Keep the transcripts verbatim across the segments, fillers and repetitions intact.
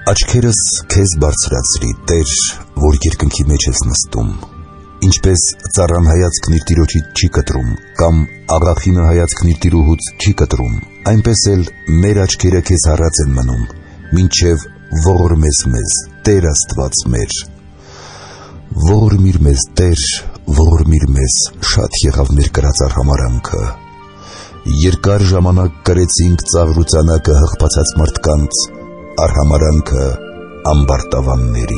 Աչքերս քեզ բարձրացրի, Տեր, որ երկնքի մեջ ես նստում, ինչպես ծառան հայացքն իր տիրոջից չի կտրում, կամ աղախինը հայացքն իր տիրուհուց չի կտրում, այնպես էլ մեր աչքերը քեզ հառած են մնում, մինչև ողորմես մեզ, Տեր Աստված մեր։ Ողորմիր մեզ, Տեր, ողորմիր մեզ, շատ եղավ մեր կրած արհամարանքը։ Երկար ժամանակ կրեցինք ծաղրուցանակը հղբացած մարդկանց, արհամարանքը ամբարտավանների։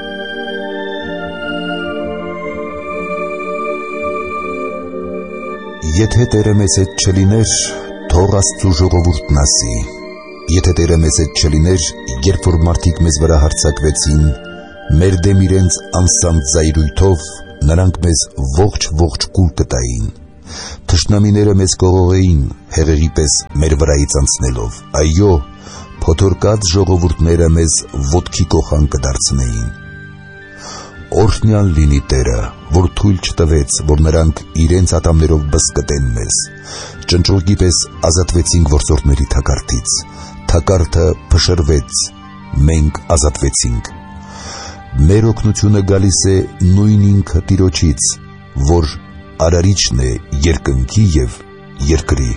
Եթե Տերը մեզ հետ չլիներ, թող Աստծու ժողովուրդն ասի, եթե Տերը մեզ հետ չլիներ, երբ որ մարդիկ մեզ վրա հարձակվեցին, մեր դեմ իրենց անսանտ զայրույթով, նրանք մեզ ողջ-ողջ կուլ կտային, թշնամիները մեզ կողողեին, հեղեղի պես մեր վրայից անցնելով, այո, փոթորկած ժողովուրդները մեզ ոտքի կոխան կդարձնեին։ Օրհնյալ լինի Տերը, որ թույլ չտվեց, որ նրանք իրենց ատամներով բզկտեն մեզ, ճնճղուկի պես ազատվեցինք որսորդների թակարդից, թակարդը փշրվեց, մենք ազատվեցինք։ Մեր օգնությունը գալիս է նույն ինքը Տիրոջից, որ արարիչն է երկնքի և երկրի։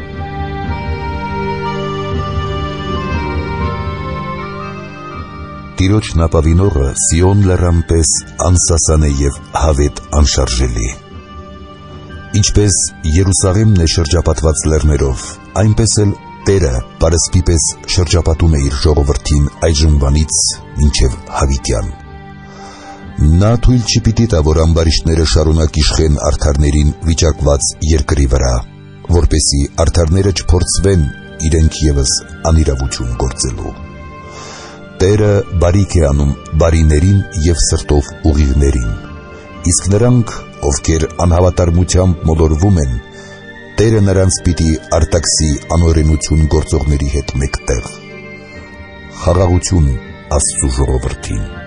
Տիրոջն ապավինողը Սիոն լեռան պես անսասան է և հավետ անշարժելի։ Ինչպես Երուսաղեմն է շրջապատված լեռներով, այնպես էլ Տերը պարսպի պես շրջապատում է իր ժողովրդին այժմվանից մինչև հավիտյան։ Նա թույլ չպիտի տա, որ ամբարիշտները շարունակ իշխեն արդարներին վիճակված երկրի վրա, որպեսզի արդարները չփորձվեն իրենք ևս անիրավություն գործելու։ Տերը բարիք է անում բարիներին և սրտով ուղիղներին, իսկ նրանք, ովքեր անհավատարմությամբ մոլորվում են, Տերը նրանց պիտի արտաքսի անօրենություն գործողների հետ մեկտեղ։ Խաղաղություն Աստծու ժողովրդին։